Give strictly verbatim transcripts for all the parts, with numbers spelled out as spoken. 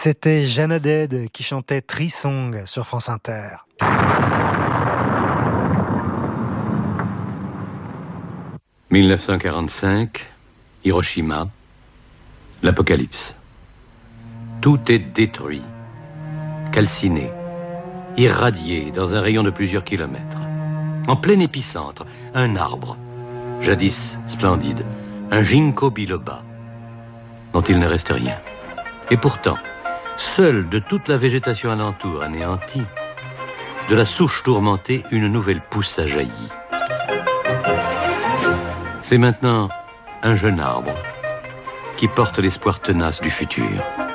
C'était Jeanne Haddad qui chantait Tree Song sur France Inter. dix-neuf cent quarante-cinq, Hiroshima, l'apocalypse. Tout est détruit, calciné, irradié dans un rayon de plusieurs kilomètres. En plein épicentre, un arbre, jadis splendide, un ginkgo biloba, dont il ne reste rien. Et pourtant, seule de toute la végétation alentour anéantie, de la souche tourmentée, une nouvelle pousse a jailli. C'est maintenant un jeune arbre qui porte l'espoir tenace du futur.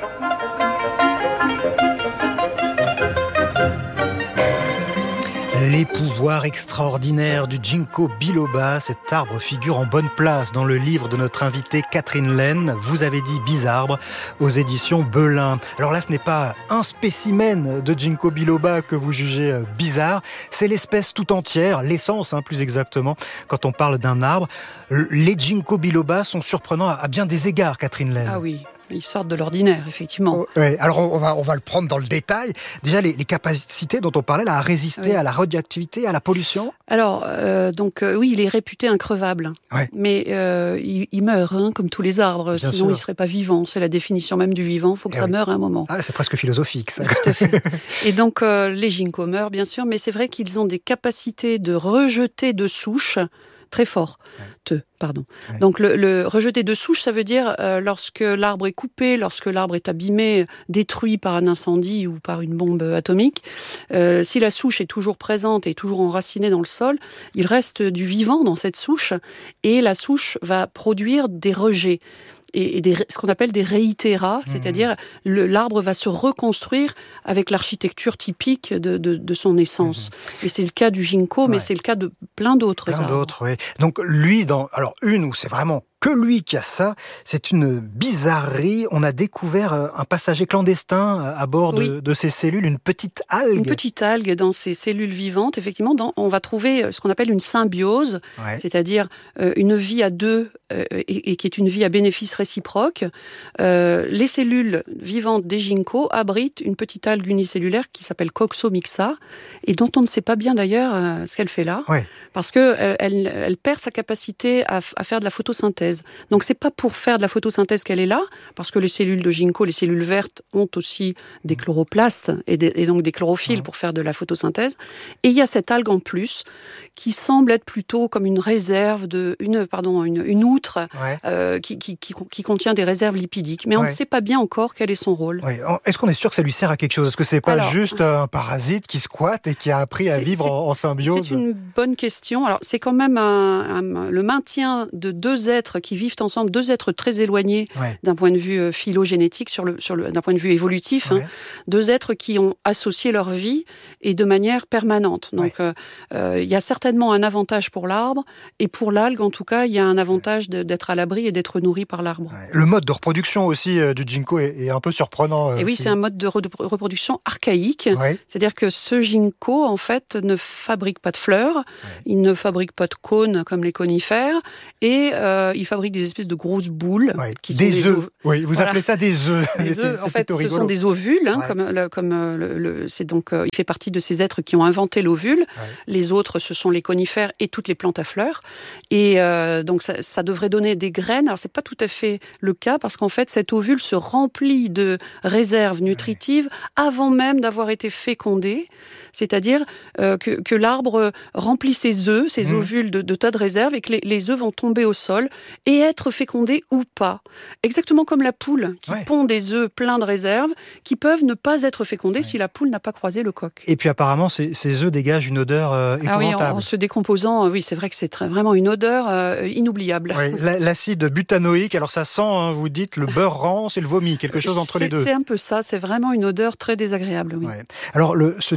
Les pouvoirs extraordinaires du ginkgo biloba, cet arbre figure en bonne place dans le livre de notre invitée Catherine Laine, Vous avez dit bizarbre, aux éditions Belin. Alors là, ce n'est pas un spécimen de ginkgo biloba que vous jugez bizarre, c'est l'espèce tout entière, l'essence hein, plus exactement, quand on parle d'un arbre. Les ginkgo biloba sont surprenants à bien des égards, Catherine Laine. Ah oui. Ils sortent de l'ordinaire, effectivement. Oh, ouais. Alors, on va, on va le prendre dans le détail. Déjà, les, les capacités dont on parlait, là, à résister oui. à la radioactivité, à la pollution. Alors, euh, donc, euh, oui, il est réputé increvable. Ouais. Mais euh, il, il meurt, hein, comme tous les arbres. Bien sinon, sûr. Il ne serait pas vivant. C'est la définition même du vivant. Il faut que Et ça oui. meure à un moment. Ah, c'est presque philosophique, ça. Tout à fait. Et donc, euh, les ginkgos meurent, bien sûr. Mais c'est vrai qu'ils ont des capacités de rejeter de souches très fort. Ouais. Te, pardon. Ouais. Donc le, le rejeté de souche, ça veut dire euh, lorsque l'arbre est coupé, lorsque l'arbre est abîmé, détruit par un incendie ou par une bombe atomique, euh, si la souche est toujours présente et toujours enracinée dans le sol, il reste du vivant dans cette souche et la souche va produire des rejets. Et des, ce qu'on appelle des réitéras, mmh. c'est-à-dire le, l'arbre va se reconstruire avec l'architecture typique de, de, de son essence. Mmh. Et c'est le cas du ginkgo, ouais. mais c'est le cas de plein d'autres plein arbres. Plein d'autres, oui. Donc lui, dans alors une où c'est vraiment que lui qui a ça, c'est une bizarrerie. On a découvert un passager clandestin à bord de, oui. de ces cellules, une petite algue. Une petite algue dans ces cellules vivantes. Effectivement, dans, on va trouver ce qu'on appelle une symbiose, ouais. c'est-à-dire euh, une vie à deux euh, et, et qui est une vie à bénéfice réciproque. Euh, les cellules vivantes des ginkgos abritent une petite algue unicellulaire qui s'appelle Coxomixa et dont on ne sait pas bien d'ailleurs euh, ce qu'elle fait là, ouais. parce que euh, elle, elle perd sa capacité à, à faire de la photosynthèse. Donc c'est pas pour faire de la photosynthèse qu'elle est là, parce que les cellules de ginkgo, les cellules vertes, ont aussi des chloroplastes et, des, et donc des chlorophylles mmh. pour faire de la photosynthèse. Et il y a cette algue en plus qui semble être plutôt comme une réserve de, une pardon, une, une outre ouais. euh, qui, qui, qui, qui contient des réserves lipidiques. Mais on ouais. ne sait pas bien encore quel est son rôle. Ouais. Est-ce qu'on est sûr que ça lui sert à quelque chose ? Est-ce que c'est pas Alors, juste un parasite qui squatte et qui a appris à vivre en, en symbiose ? C'est une bonne question. Alors c'est quand même un, un, le maintien de deux êtres qui vivent ensemble, deux êtres très éloignés ouais. d'un point de vue phylogénétique, sur le, sur le, d'un point de vue évolutif, ouais. hein, deux êtres qui ont associé leur vie et de manière permanente. Donc il ouais. euh, y a certainement un avantage pour l'arbre, et pour l'algue en tout cas, il y a un avantage de, d'être à l'abri et d'être nourri par l'arbre. Ouais. Le mode de reproduction aussi euh, du ginkgo est, est un peu surprenant. Euh, et oui, c'est... c'est un mode de re- reproduction archaïque, ouais. c'est-à-dire que ce ginkgo en fait ne fabrique pas de fleurs, ouais. il ne fabrique pas de cônes comme les conifères, et euh, il fabrique des espèces de grosses boules ouais, qui des sont des œufs. ov... Oui, vous voilà. appelez ça des œufs. Des œufs. En fait, ce rigolo. sont des ovules. Hein, ouais. Comme, le, comme le, le, c'est donc, euh, il fait partie de ces êtres qui ont inventé l'ovule. Ouais. Les autres, ce sont les conifères et toutes les plantes à fleurs. Et euh, donc, ça, ça devrait donner des graines. Alors, c'est pas tout à fait le cas parce qu'en fait, cet ovule se remplit de réserves nutritives ouais. avant même d'avoir été fécondé. C'est-à-dire euh, que, que l'arbre remplit ses œufs, ses mmh. ovules de, de tas de réserves, et que les, les œufs vont tomber au sol et être fécondés ou pas. Exactement comme la poule qui ouais. pond des œufs pleins de réserves qui peuvent ne pas être fécondés ouais. si la poule n'a pas croisé le coq. Et puis apparemment, ces, ces œufs dégagent une odeur euh, épouvantable. Ah oui, en, en se décomposant, oui, c'est vrai que c'est très, vraiment une odeur euh, inoubliable. Ouais, l'acide butanoïque, alors ça sent, hein, vous dites, le beurre rance et le vomi, quelque chose entre c'est, les deux. C'est un peu ça, c'est vraiment une odeur très désagréable. Oui. Ouais. Alors, le, ce ginkgo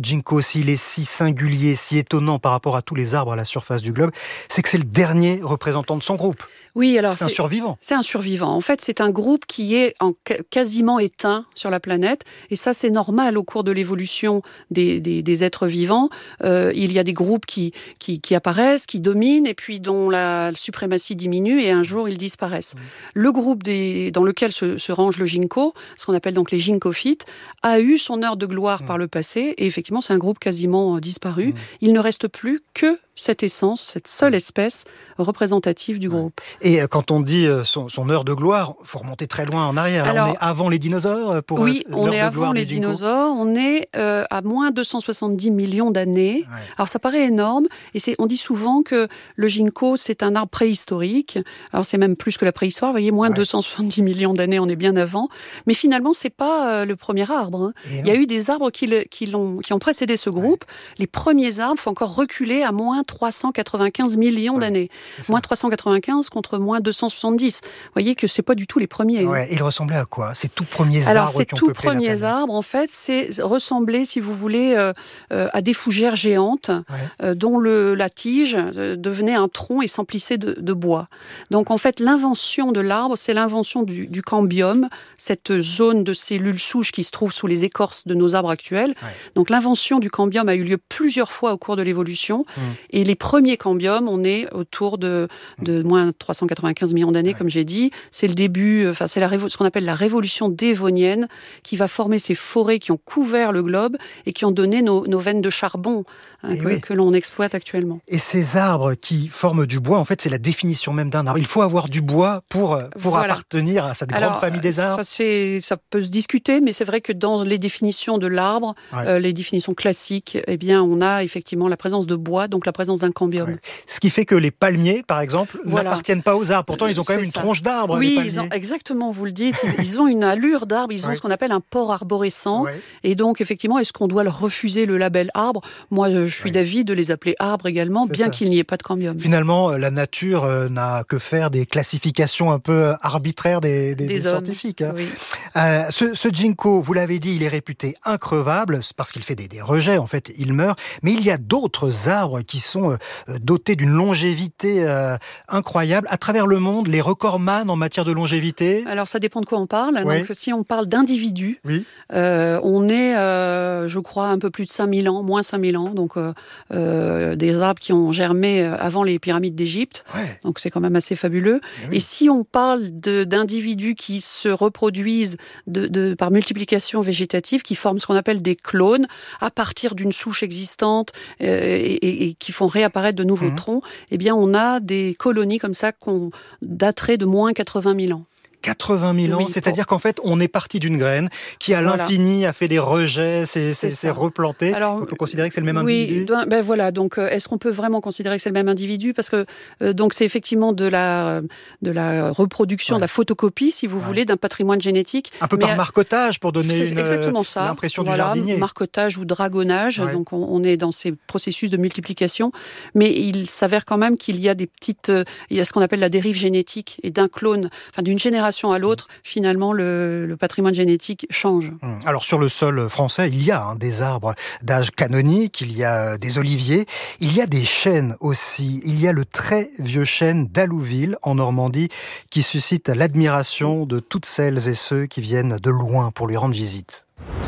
aussi il est si singulier, si étonnant par rapport à tous les arbres à la surface du globe, c'est que c'est le dernier représentant de son groupe. Oui, alors c'est un survivant. C'est un survivant. En fait, c'est un groupe qui est en quasiment éteint sur la planète, et ça, c'est normal au cours de l'évolution des, des, des êtres vivants. Euh, il y a des groupes qui, qui, qui apparaissent, qui dominent, et puis dont la suprématie diminue, et un jour, ils disparaissent. Mmh. Le groupe des, dans lequel se, se range le ginkgo, ce qu'on appelle donc les ginkgophytes, a eu son heure de gloire mmh. par le passé, et effectivement, c'est un groupe quasiment disparu. Mmh. Il ne reste plus que cette essence, cette seule espèce représentative du groupe. Et quand on dit son, son heure de gloire, il faut remonter très loin en arrière. Alors, on est avant les dinosaures pour Oui, l'heure on est de avant les dinosaures. On est euh, à moins deux cent soixante-dix millions d'années. Ouais. Alors ça paraît énorme. Et c'est, on dit souvent que le ginkgo, c'est un arbre préhistorique. Alors c'est même plus que la préhistoire. Vous voyez, moins ouais. deux cent soixante-dix millions d'années, on est bien avant. Mais finalement, c'est pas euh, le premier arbre. Hein. Il y a eu des arbres qui, le, qui, l'ont, qui ont précédé ce groupe. Ouais. Les premiers arbres, il faut encore reculer à moins trois cent quatre-vingt-quinze millions ouais, d'années. Moins trois cent quatre-vingt-quinze contre moins deux cent soixante-dix. Vous voyez que c'est pas du tout les premiers. Ouais, ils ressemblaient à quoi? Ces tout premiers Alors, arbres ces qui ont tout peuplé la planète. premiers arbres, en fait, c'est ressembler, si vous voulez, euh, euh, à des fougères géantes ouais. euh, dont le, la tige euh, devenait un tronc et s'emplissait de, de bois. Donc, en fait, l'invention de l'arbre, c'est l'invention du, du cambium, cette zone de cellules souches qui se trouve sous les écorces de nos arbres actuels. Ouais. Donc, l'invention du cambium a eu lieu plusieurs fois au cours de l'évolution. Mmh. Et les premiers cambiums, on est autour de, de moins trois cent quatre-vingt-quinze millions d'années, ouais. comme j'ai dit. C'est le début, enfin, c'est la, ce qu'on appelle la révolution dévonienne qui va former ces forêts qui ont couvert le globe et qui ont donné nos, nos veines de charbon hein, que, oui. que l'on exploite actuellement. Et ces arbres qui forment du bois, en fait, c'est la définition même d'un arbre. Il faut avoir du bois pour, pour voilà. appartenir à cette Alors, grande famille des arbres. Ça, c'est, ça peut se discuter, mais c'est vrai que dans les définitions de l'arbre, ouais. euh, les définitions classiques, eh bien, on a effectivement la présence de bois, donc la présence d'un cambium. Ouais. Ce qui fait que les palmiers, par exemple, voilà. n'appartiennent pas aux arbres. Pourtant, ils ont quand même c'est une ça. tronche d'arbre. Oui, ils ont, exactement, vous le dites. Ils ont une allure d'arbre, ils ont ouais. ce qu'on appelle un port arborescent. Ouais. Et donc, effectivement, est-ce qu'on doit leur refuser le label arbre ? Moi, je suis ouais. d'avis de les appeler arbres également, c'est bien ça. Qu'il n'y ait pas de cambium. Finalement, la nature euh, n'a que faire des classifications un peu arbitraires des, des, des, des scientifiques. Hein. Oui. Euh, ce, ce ginkgo, vous l'avez dit, il est réputé increvable, parce qu'il fait des, des rejets, en fait, il meurt. Mais il y a d'autres arbres qui sont euh, dotés d'une longévité euh, incroyable. À travers le monde, les recordman en matière de longévité. Alors, ça dépend de quoi on parle. Oui. Donc, si on parle d'individus, oui. euh, on est, euh, je crois, un peu plus de cinq mille ans, moins cinq mille ans. Donc, euh, euh, des arbres qui ont germé avant les pyramides d'Égypte. Ouais. Donc, c'est quand même assez fabuleux. Et, oui. Et si on parle de, d'individus qui se reproduisent de, de, par multiplication végétative, qui forment ce qu'on appelle des clones, à partir d'une souche existante euh, et, et, et qui font réapparaître de nouveaux mmh. troncs, eh bien, on a des colonies comme ça qu'on daterait de moins quatre-vingt mille ans. quatre-vingt mille ans, oui, c'est-à-dire pour... qu'en fait, on est parti d'une graine qui, à voilà. l'infini, a fait des rejets, s'est, s'est, s'est replanté. Alors, on peut considérer que c'est le même oui, individu. Ben, ben voilà. Donc, euh, est-ce qu'on peut vraiment considérer que c'est le même individu ? Parce que euh, donc c'est effectivement de la de la reproduction, ouais. de la photocopie, si vous ouais. voulez, d'un patrimoine génétique. Un peu par à... marcotage pour donner c'est une, exactement ça. l'impression voilà, du jardinier. Marcotage ou dragonnage. Ouais. Donc, on, on est dans ces processus de multiplication, mais il s'avère quand même qu'il y a des petites, euh, il y a ce qu'on appelle la dérive génétique et d'un clone, enfin d'une génération à l'autre. Mmh. Finalement, le, le patrimoine génétique change. Alors, sur le sol français, il y a hein, des arbres d'âge canonique, il y a des oliviers, il y a des chênes aussi. Il y a le très vieux chêne d'Allouville, en Normandie, qui suscite l'admiration de toutes celles et ceux qui viennent de loin pour lui rendre visite.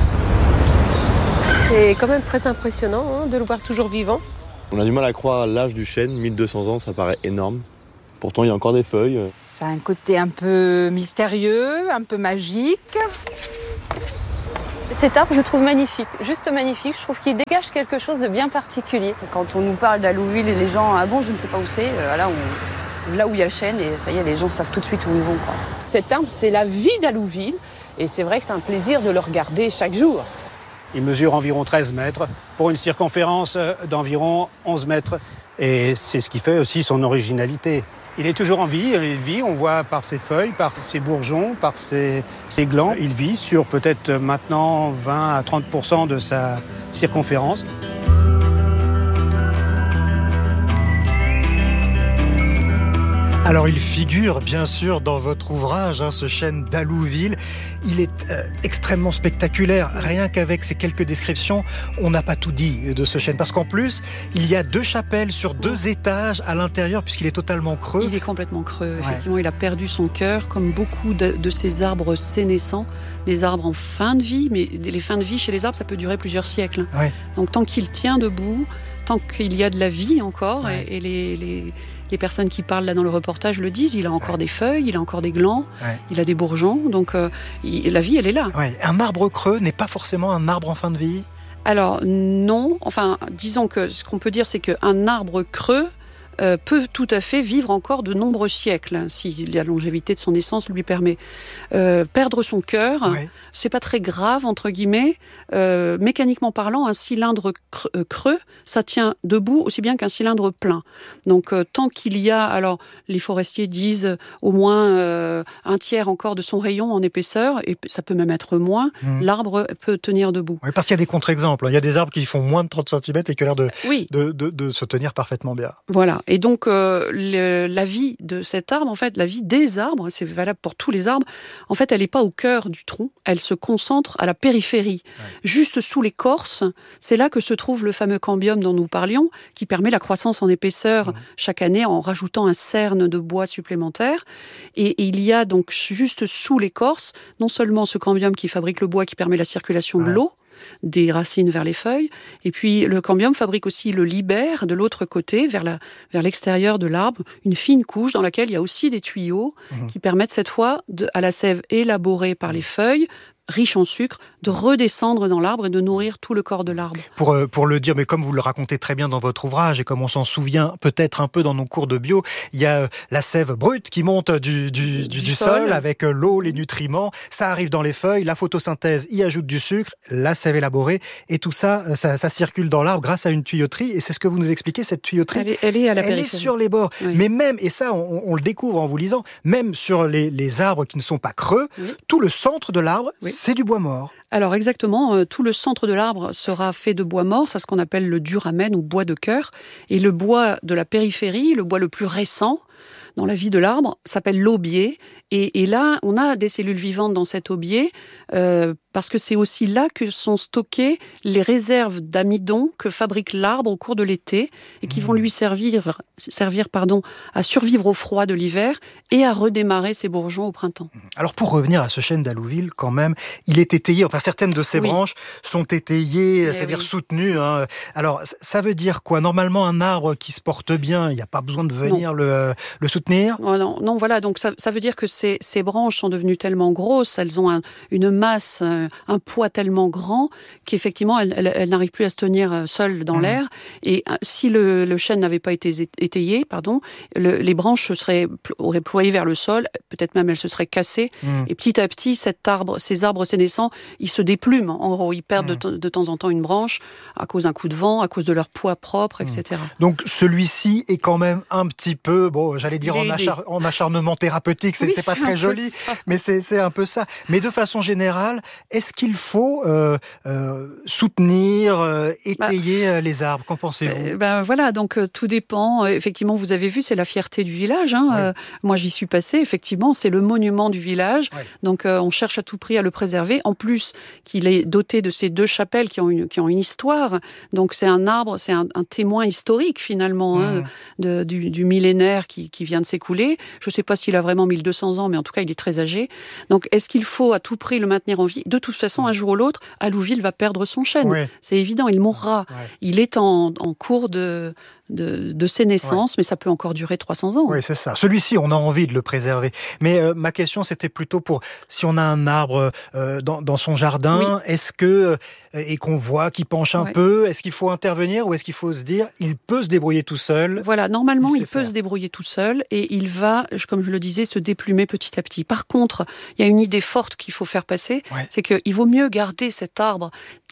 C'est quand même très impressionnant hein, de le voir toujours vivant. On a du mal à croire l'âge du chêne, mille deux cents ans, ça paraît énorme. Pourtant, il y a encore des feuilles. Ça a un côté un peu mystérieux, un peu magique. Cet arbre, je trouve magnifique, juste magnifique. Je trouve qu'il dégage quelque chose de bien particulier. Quand on nous parle d'Allouville et les gens, ah bon, je ne sais pas où c'est, euh, là, on, là où il y a le chêne, et ça y est, les gens savent tout de suite où ils vont. Quoi. Cet arbre, c'est la vie d'Allouville, et c'est vrai que c'est un plaisir de le regarder chaque jour. Il mesure environ treize mètres, pour une circonférence d'environ onze mètres, et c'est ce qui fait aussi son originalité. Il est toujours en vie, il vit, on voit par ses feuilles, par ses bourgeons, par ses, ses glands. Il vit sur peut-être maintenant vingt à trente pour cent de sa circonférence. Alors il figure bien sûr dans votre ouvrage, hein, ce chêne d'Allouville. Il est euh, extrêmement spectaculaire. Rien qu'avec ces quelques descriptions, on n'a pas tout dit de ce chêne. Parce qu'en plus, il y a deux chapelles sur deux étages à l'intérieur, puisqu'il est totalement creux. Il est complètement creux, ouais. Effectivement, il a perdu son cœur, comme beaucoup de, de ces arbres sénescents, des arbres en fin de vie. Mais les fins de vie chez les arbres, ça peut durer plusieurs siècles. Ouais. Donc tant qu'il tient debout, tant qu'il y a de la vie encore, ouais. et, et les... les Les personnes qui parlent là dans le reportage le disent, il a encore ouais. des feuilles, il a encore des glands, ouais. il a des bourgeons, donc euh, il, la vie elle est là. Ouais. Un arbre creux n'est pas forcément un arbre en fin de vie ? Alors non, enfin disons que ce qu'on peut dire c'est qu'un arbre creux Euh, peut tout à fait vivre encore de nombreux siècles, hein, si la longévité de son essence lui permet. Euh, perdre son cœur, ouais. c'est pas très grave, entre guillemets. Euh, mécaniquement parlant, un cylindre creux, euh, creux, ça tient debout aussi bien qu'un cylindre plein. Donc, euh, tant qu'il y a, alors, les forestiers disent euh, au moins euh, un tiers encore de son rayon en épaisseur, et ça peut même être moins, mmh. l'arbre peut tenir debout. Oui, parce qu'il y a des contre-exemples. Il y a des arbres qui font moins de trente centimètres et qui ont l'air de, oui. de, de, de se tenir parfaitement bien. Voilà. Et donc, euh, le, la vie de cet arbre, en fait, la vie des arbres, c'est valable pour tous les arbres, en fait, elle n'est pas au cœur du tronc, elle se concentre à la périphérie. Ouais. Juste sous l'écorce, c'est là que se trouve le fameux cambium dont nous parlions, qui permet la croissance en épaisseur mmh. chaque année en rajoutant un cerne de bois supplémentaire. Et, et il y a donc juste sous l'écorce, non seulement ce cambium qui fabrique le bois, qui permet la circulation ouais. de l'eau, des racines vers les feuilles, et puis le cambium fabrique aussi le libère de l'autre côté, vers, la, vers l'extérieur de l'arbre, une fine couche dans laquelle il y a aussi des tuyaux mmh. qui permettent cette fois de, à la sève élaborée par les feuilles, riche en sucre, de redescendre dans l'arbre et de nourrir tout le corps de l'arbre. Pour, euh, pour le dire, mais comme vous le racontez très bien dans votre ouvrage, et comme on s'en souvient peut-être un peu dans nos cours de bio, il y a euh, la sève brute qui monte du, du, du, du, du sol, sol avec euh, l'eau, les nutriments, ça arrive dans les feuilles, la photosynthèse y ajoute du sucre, la sève élaborée, et tout ça, ça, ça circule dans l'arbre grâce à une tuyauterie, et c'est ce que vous nous expliquez, cette tuyauterie, elle est, elle est à la elle périphérie. est sur les bords. Oui. Mais même, et ça on, on le découvre en vous lisant, même sur les, les arbres qui ne sont pas creux, oui. tout le centre de l'arbre, oui. c'est du bois mort. Alors exactement, euh, tout le centre de l'arbre sera fait de bois mort, c'est ce qu'on appelle le duramen ou bois de cœur. Et le bois de la périphérie, le bois le plus récent dans la vie de l'arbre, s'appelle l'aubier. Et, et là, on a des cellules vivantes dans cet aubier, euh, parce que c'est aussi là que sont stockées les réserves d'amidon que fabrique l'arbre au cours de l'été et qui mmh. vont lui servir, servir pardon, à survivre au froid de l'hiver et à redémarrer ses bourgeons au printemps. Alors pour revenir à ce chêne d'Allouville, quand même, il est étayé, enfin certaines de ses oui. branches sont étayées, Mais c'est-à-dire oui. soutenues. Hein. Alors ça veut dire quoi ? Normalement, un arbre qui se porte bien, il n'y a pas besoin de venir le, le soutenir ? oh non, non, voilà, donc ça, ça veut dire que ces, ces branches sont devenues tellement grosses, elles ont un, une masse, un poids tellement grand qu'effectivement, elles, elles, elles n'arrivent plus à se tenir seules dans mmh. l'air. Et si le, le chêne n'avait pas été étayé, pardon, le, les branches se seraient, auraient ployé vers le sol, peut-être même elles se seraient cassées. Mmh. Et petit à petit, cet arbre, ces arbres sénescents, ils se déplument. En gros, ils perdent mmh. de, de temps en temps une branche à cause d'un coup de vent, à cause de leur poids propre, mmh. et cetera. Donc celui-ci est quand même un petit peu, bon, j'allais dire en, achar- en acharnement thérapeutique, c'est, oui, c'est pas c'est très joli, mais c'est, c'est un peu ça. Mais de façon générale, est-ce qu'il faut euh, euh, soutenir, euh, étayer bah, les arbres ? Qu'en pensez-vous ? Ben voilà, donc euh, tout dépend. Effectivement, vous avez vu, c'est la fierté du village. Hein. Oui. Euh, moi, j'y suis passée. Effectivement, c'est le monument du village. Oui. Donc, euh, on cherche à tout prix à le préserver. En plus, qu'il est doté de ces deux chapelles qui ont une, qui ont une histoire. Donc, c'est un arbre, c'est un, un témoin historique finalement mmh. hein, de, du, du millénaire qui, qui vient de s'écouler. Je ne sais pas s'il a vraiment mille deux cents ans, mais en tout cas, il est très âgé. Donc, est-ce qu'il faut à tout prix le maintenir en vie ? De toute façon, un jour ou l'autre, Allouville va perdre son chêne. Oui. C'est évident, il mourra. Oui. Il est en, en cours de, de, de sénescence, oui. mais ça peut encore durer trois cents ans. Oui, c'est ça. Celui-ci, on a envie de le préserver. Mais euh, ma question, c'était plutôt pour, si on a un arbre euh, dans, dans son jardin, oui. est-ce que, euh, et qu'on voit qu'il penche un oui. peu, est-ce qu'il faut intervenir ou est-ce qu'il faut se dire, il peut se débrouiller tout seul ? Voilà, normalement, il, il peut faire. se débrouiller tout seul et il va, comme je le disais, se déplumer petit à petit. Par contre, il y a une idée forte qu'il faut faire passer, ouais. c'est qu'il vaut mieux garder cet arbre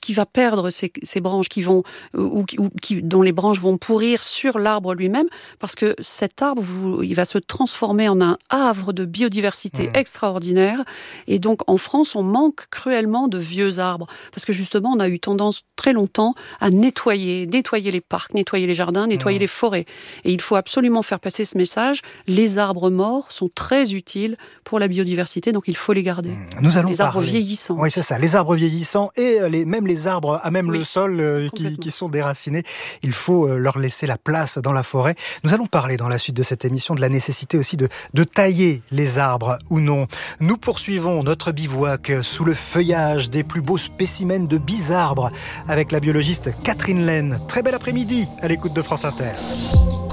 qui va perdre ses, ses branches, qui vont, ou, ou qui, dont les branches vont pourrir sur l'arbre lui-même, parce que cet arbre, vous, il va se transformer en un havre de biodiversité mmh. extraordinaire. Et donc, en France, on manque cruellement de vieux arbres, parce que justement, on a eu tendance très longtemps à nettoyer, nettoyer les parcs, nettoyer les jardins, nettoyer mmh. les forêts. Et il faut absolument faire passer ce message. Les arbres morts sont très utiles pour la biodiversité, donc il faut les garder. Nous allons les arbres parler. vieillissants. Oui, c'est ça, les arbres vieillissants et les, même les arbres à même oui, le sol euh, qui, qui sont déracinés. Il faut euh, leur laisser la place dans la forêt. Nous allons parler dans la suite de cette émission de la nécessité aussi de, de tailler les arbres ou non. Nous poursuivons notre bivouac sous le feuillage des plus beaux spécimens de bisarbres avec la biologiste Catherine Laine. Très bel après-midi à l'écoute de France Inter.